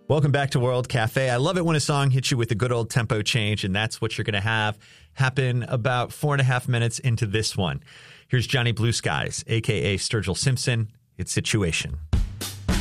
Welcome back to World Cafe. I love it when a song hits you with a good old tempo change, and that's what you're going to have happen about 4.5 minutes into this one. Here's Johnny Blue Skies, a.k.a. Sturgill Simpson. It's Situation.